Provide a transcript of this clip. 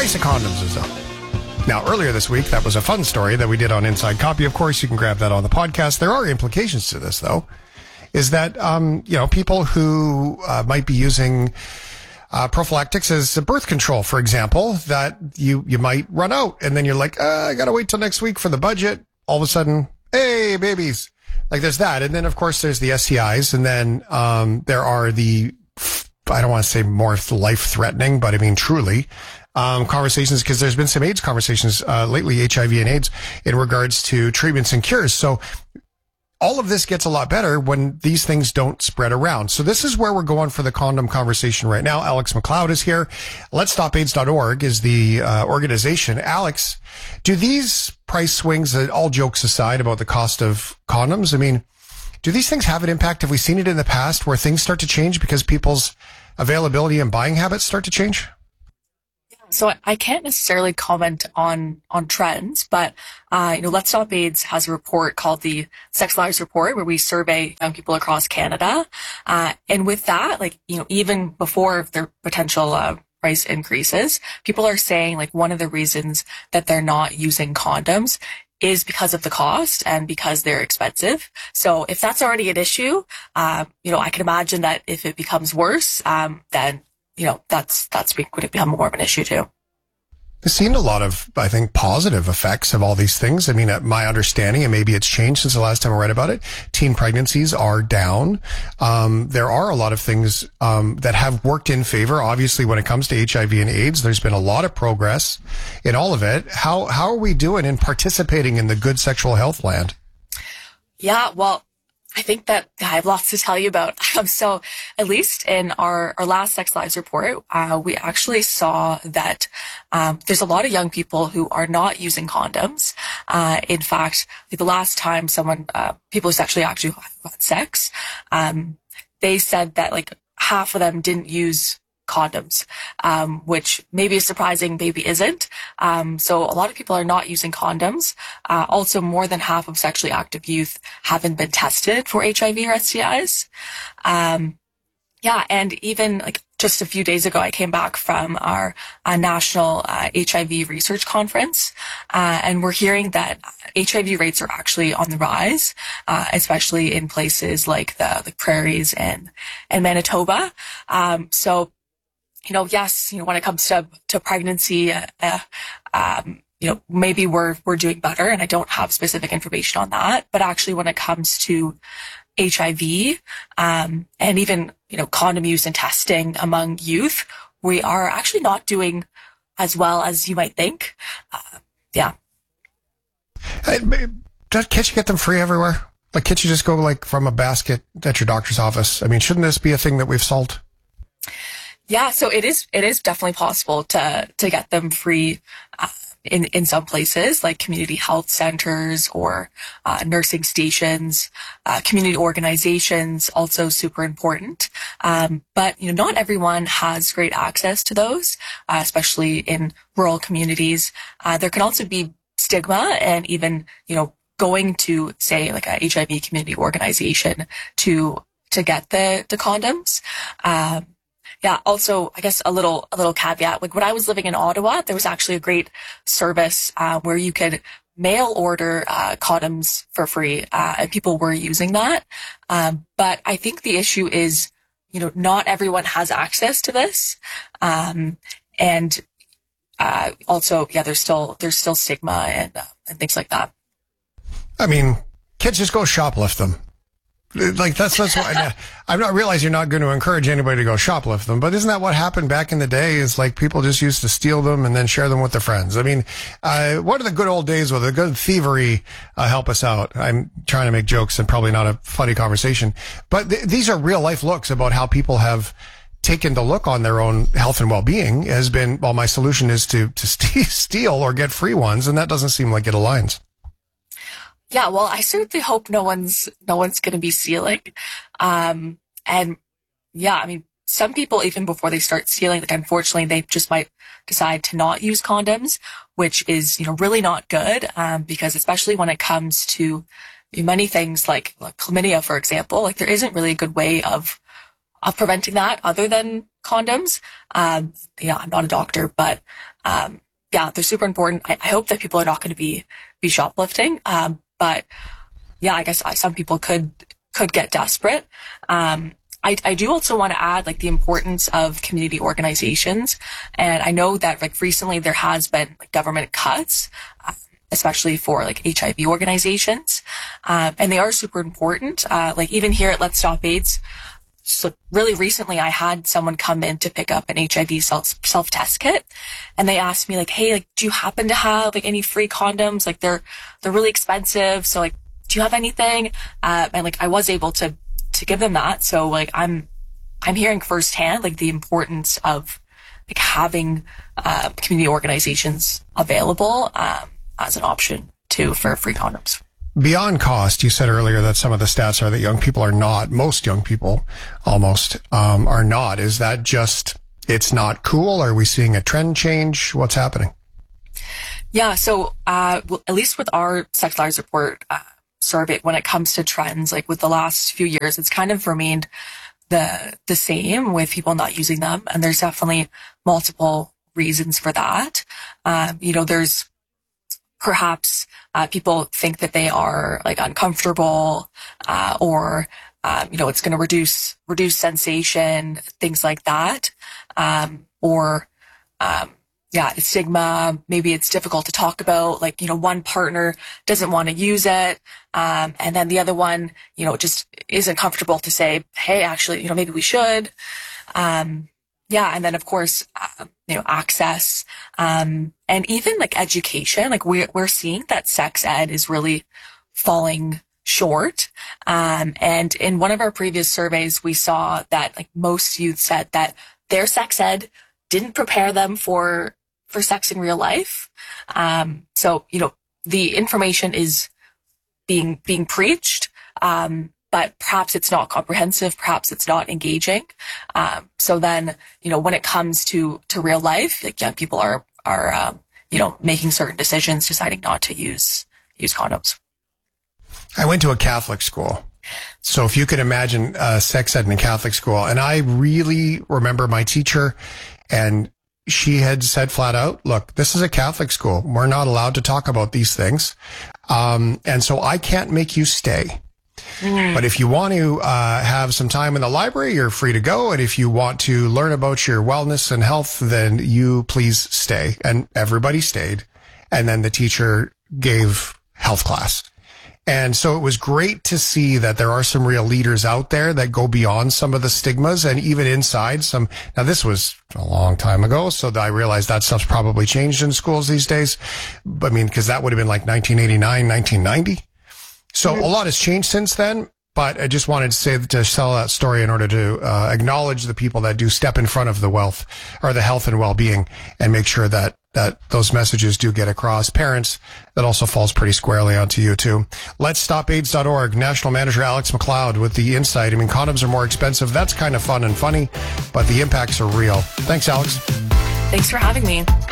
price of condoms is up. Now, earlier this week, that was a fun story that we did on Inside Copy. Of course, you can grab that on the podcast. There are implications to this, though, is that, people who might be using prophylactics as birth control, for example, that you might run out and then you're like, I got to wait till next week for the budget. All of a sudden, hey, babies. Like there's that. And then, of course, there's the STIs. And then there are the, I don't want to say more life-threatening, but I mean truly, conversations, because there's been some AIDS conversations lately, HIV and AIDS, in regards to treatments and cures. So all of this gets a lot better when these things don't spread around. So this is where we're going for the condom conversation right now. Alex McLeod is here. LetStopAIDS.org is the organization. Alex, do these price swings, all jokes aside about the cost of condoms, I mean, do these things have an impact? Have we seen it in the past where things start to change because people's availability and buying habits start to change? So I can't necessarily comment on trends, but, Let's Stop AIDS has a report called the Sex Lives Report, where we survey young people across Canada. And with that, even before their potential, price increases, people are saying one of the reasons that they're not using condoms is because of the cost and because they're expensive. So if that's already an issue, I can imagine that if it becomes worse, then that's going to become more of an issue too. I've seen a lot of, I think, positive effects of all these things. I mean, my understanding, and maybe it's changed since the last time I read about it, teen pregnancies are down. There are a lot of things that have worked in favor. Obviously, when it comes to HIV and AIDS, there's been a lot of progress in all of it. How are we doing in participating in the good sexual health land? Yeah, well, I think that I have lots to tell you about. So at least in our last Sex Lives report, we actually saw that there's a lot of young people who are not using condoms. In fact, the last time people who sexually active had sex, they said that half of them didn't use condoms, which maybe is surprising, maybe isn't. So a lot of people are not using condoms. Also, more than half of sexually active youth haven't been tested for HIV or STIs. And even just a few days ago, I came back from our national HIV research conference, and we're hearing that HIV rates are actually on the rise, especially in places like the prairies and Manitoba. So yes, when it comes to pregnancy, maybe we're doing better, and I don't have specific information on that. But actually, when it comes to HIV, and even, condom use and testing among youth, we are actually not doing as well as you might think. Can't you get them free everywhere? Can't you just go from a basket at your doctor's office? I mean, shouldn't this be a thing that we've solved? Yeah, so it is definitely possible to get them free in some places, like community health centers or nursing stations, community organizations, also super important. But not everyone has great access to those, especially in rural communities. There can also be stigma and even going to say a HIV community organization to get the condoms. Yeah. Also, I guess a little caveat. When I was living in Ottawa, there was actually a great service where you could mail order condoms for free, and people were using that. But I think the issue is, not everyone has access to this, and also, there's still stigma and things like that. I mean, kids just go shoplift them. That's why I'm not realizing you're not going to encourage anybody to go shoplift them, but isn't that what happened back in the day? Is people just used to steal them and then share them with their friends. I mean, what are the good old days with the good thievery? Help us out. I'm trying to make jokes and probably not a funny conversation, but these are real life looks about how people have taken the look on their own health and well-being has been, well, my solution is to steal or get free ones. And that doesn't seem like it aligns. Yeah, well, I certainly hope no one's going to be stealing. And yeah, I mean, some people, even before they start stealing, unfortunately, they just might decide to not use condoms, which is, really not good. Because especially when it comes to many things like chlamydia, for example, there isn't really a good way of preventing that other than condoms. Yeah, I'm not a doctor, but yeah, they're super important. I hope that people are not going to be shoplifting. But yeah, I guess some people could get desperate. I do also want to add like the importance of community organizations. And I know that like recently there has been like government cuts, especially for like HIV organizations. And they are super important. Like even here at Let's Stop AIDS. So really recently I had someone come in to pick up an HIV self-test kit, and they asked me like, hey, like, do you happen to have like any free condoms? Like they're really expensive. So like, do you have anything? And like, I was able to give them that. So like, I'm hearing firsthand, like the importance of like having, community organizations available, as an option too for free condoms. Beyond cost, you said earlier that some of the stats are that young people are not, most young people almost, are not. Is that just, it's not cool? Are we seeing a trend change? What's happening? Yeah. So, at least with our Sex Lives Report, survey, when it comes to trends, like with the last few years, it's kind of remained the same with people not using them. And there's definitely multiple reasons for that. There's perhaps people think that they are like uncomfortable, or it's going to reduce sensation, things like that, it's stigma. Maybe it's difficult to talk about. Like one partner doesn't want to use it, and then the other one, just isn't comfortable to say, hey, actually, maybe we should. And then of course, access, and even like education, like we're seeing that sex ed is really falling short. And in one of our previous surveys, we saw that like most youth said that their sex ed didn't prepare them for sex in real life. So, the information is being preached, but perhaps it's not comprehensive, perhaps it's not engaging. So then, when it comes to real life, like young people are making certain decisions, deciding not to use condoms. I went to a Catholic school. So if you could imagine sex ed in a Catholic school, and I really remember my teacher, and she had said flat out, look, this is a Catholic school. We're not allowed to talk about these things. And so I can't make you stay. But if you want to have some time in the library, you're free to go. And if you want to learn about your wellness and health, then you please stay. And everybody stayed. And then the teacher gave health class. And so it was great to see that there are some real leaders out there that go beyond some of the stigmas and even inside some. Now, this was a long time ago, so I realized that stuff's probably changed in schools these days. I mean, because that would have been like 1989, 1990. So a lot has changed since then. But I just wanted to tell that story in order to acknowledge the people that do step in front of the wealth or the health and well-being and make sure that those messages do get across. Parents, that also falls pretty squarely onto you too. Let'sStopAIDS.org. National Manager Alex McLeod with the insight. I mean, condoms are more expensive. That's kind of fun and funny, but the impacts are real. Thanks, Alex. Thanks for having me.